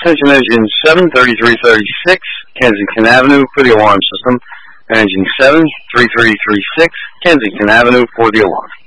Attention engine 73336, Kensington Avenue for the alarm system. Engine 73336, Kensington Avenue for the alarm.